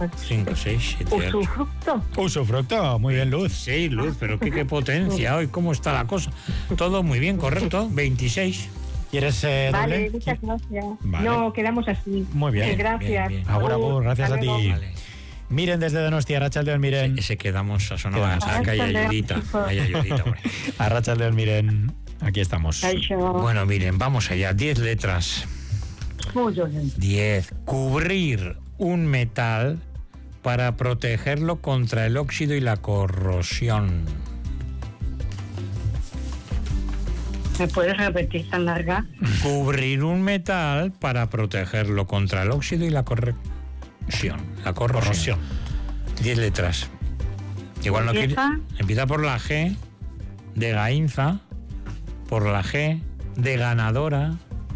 5, 6, 7, 8. Usufructo. Usufructo, muy bien, Luz. 6, Luz, pero qué potencia hoy, cómo está la cosa. Todo muy bien, correcto. 26. ¿Quieres Vale, doble? muchas gracias. Vale. No, quedamos así. Muy bien. Gracias. Bien. Agur, agur, gracias a Hasta ti. luego. Vale. Miren desde Donostia, Arratsaldeon, miren. Ese quedamos a sonar. Quedamos. Que hay ayudita. Hay ayudita, hombre. Arratsaldeon, miren. Aquí estamos. Kaixo. Bueno, miren, vamos allá. 10 letras. Muy bien. 10. Cubrir un metal para protegerlo contra el óxido y la corrosión. ¿Me puedes repetir tan larga? Cubrir un metal para protegerlo contra el óxido y la corrosión. La corrosión. 10 letras. Igual no quiere. Empieza por la G de Gainza, por la G de ganadora,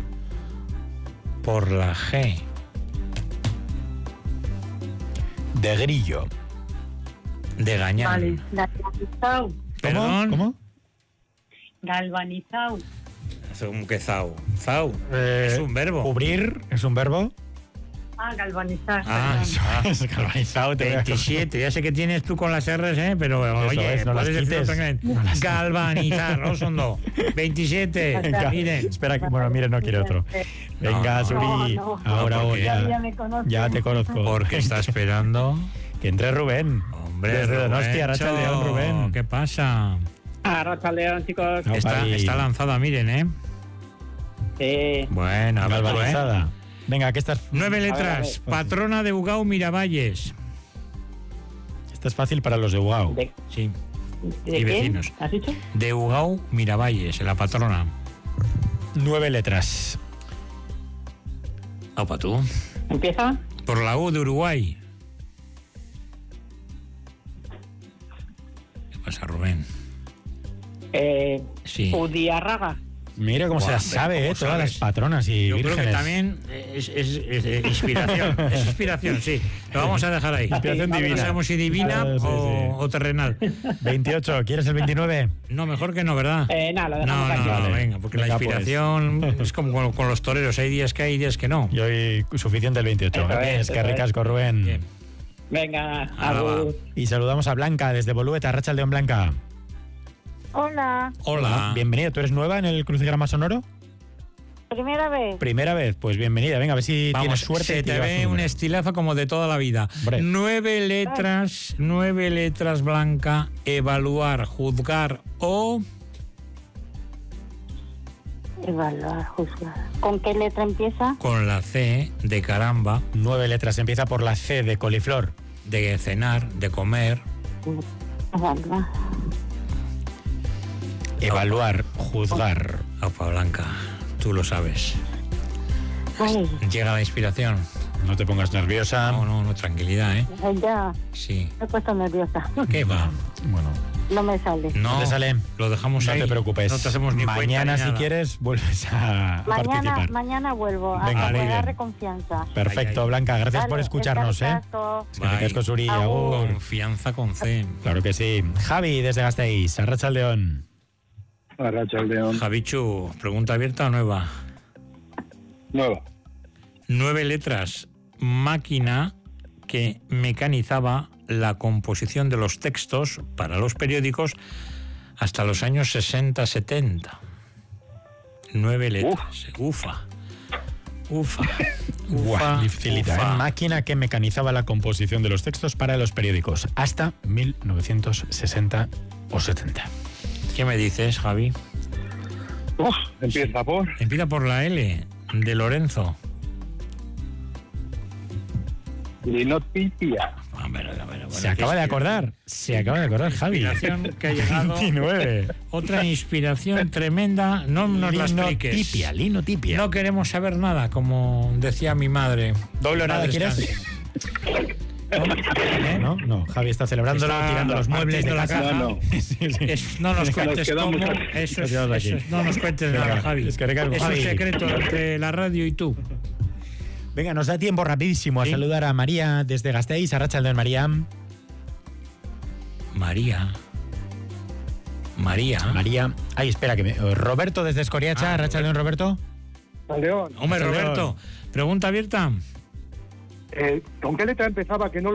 por la G De grillo. de gañán. Vale. Galvanizado. ¿Perdón? ¿Cómo? Galvanizado. Es un que zau. Zau. Es un verbo. Cubrir es un verbo. Galvanizar. Ah, perdón. Es galvanizado. Te voy a- 27. Ya sé que tienes tú con las R's, pero oye, es, no las puedes decirlo quites. tranquilamente. No las- Galvanizar, ¿no? Son dos. 27. Venga, Miren. espera, que, bueno, miren, no quiere otro. Venga, No, Suri. no. Ahora, No, porque Ya me conoces. ya te conozco. Porque está esperando. Que entre Rubén. Hombre, Desde Donostia, Rubencho, Arratsaldeon, Rubén. ¿Qué pasa? Arratsaldeon, chicos. No, Pari. Está lanzada, miren, ¿eh? Sí. Bueno, a ver tú, ¿eh? Galvanizada. Venga, que estás. 9 A letras. ver. Patrona de Ugao Miravalles. Esta es fácil para los de Ugao. ¿De Sí. Y quién? vecinos. ¿Has dicho? De Ugao Miravalles, la patrona. 9 letras. Opa, tú. ¿Empieza? Por la U de Uruguay. ¿Qué pasa, Rubén? Sí. Udiarraga. Mira cómo se Buah, las sabe, ¿cómo todas sabes? las patronas y Yo creo vírgenes. que también es inspiración. Es inspiración, sí. Lo vamos a dejar ahí. Inspiración No divina. sabemos si divina Sí, sí. o terrenal. 28, ¿quieres el 29? No, mejor que no, ¿verdad? Nada, lo No, dejamos aquí. no, Vale. venga, porque Venga, la pues. inspiración es como con los toreros. Hay días que hay días que no. Y hoy suficiente el 28. Eso es, que eso ricasco, Rubén. Bien. Venga, Ahora va. agur. Y saludamos a Blanca desde Bolueta, Arratsaldeon, Blanca. Hola. Hola. Bienvenida, ¿tú eres nueva en el crucigrama sonoro? Primera vez. Primera vez, pues bienvenida. Venga, a ver si Vamos, tienes suerte. se y te llevas ve un número. estilazo como de toda la vida. Hombre. 9 letras, Blanca. Evaluar, juzgar o... Evaluar, juzgar. ¿Con qué letra empieza? Con la C de caramba, 9 letras, empieza por la C de coliflor. de cenar, de comer. Evaluar. Evaluar, juzgar. Opa, Blanca, tú lo sabes. Ay, Llega la inspiración. No te pongas nerviosa. No, tranquilidad, ¿eh? ya. Sí. Me he puesto nerviosa. ¿Qué va? Bueno, No me sale. No, te sale? lo dejamos no ahí. te preocupes. No te hacemos ni cuenta Mañana, ni si nada. quieres, vuelves a participar. Mañana vuelvo Venga, a muy bien. darle confianza. Perfecto, Ay, ay. Blanca. Gracias Vale, por escucharnos, ¿eh? descanso. Es que ricasco, Suri. Agur. Agur. Confianza con C. Claro que sí. Javi, desde Gasteiz, Arratsaldeon. Arratsaldeon. Javichu, pregunta abierta o nueva. Nueva. 9 letras. Máquina que mecanizaba la composición de los textos para los periódicos hasta los años 60-70. 9 letras. Ufa. Guau, dificilita, ¿eh? Máquina que mecanizaba la composición de los textos para los periódicos hasta 1960 o 70. ¿Qué me dices, Javi? Empieza por. Empieza por la L de Lorenzo. Linotipia. A ver, Se acaba de acordar. Se acaba de acordar, Javi. Inspiración que ha llegado. 29. Otra inspiración tremenda. No nos la expliques. Linotipia. No queremos saber nada, como decía mi madre. ¿Doble o nada Madre quieres? descanse. No, Javi está celebrándolo, Está tirando los muebles de la partiendo caja. la No, Sí, sí. No nos cuentes Nos quedamos cómo. aquí. Eso Nos quedamos aquí. no nos cuentes Venga, nada, Javi. es que ricasco, Es Javi. un secreto entre la radio y tú. Venga, nos da tiempo rapidísimo a ¿Sí? saludar a María desde Gasteiz. Arratsaldeon, María. María. Ay, espera, que me... Roberto desde Escoriacha. Arratsaldeon, Roberto. León. Hombre, Arratsaldeon. Roberto, pregunta abierta. ¿Con qué letra empezaba que no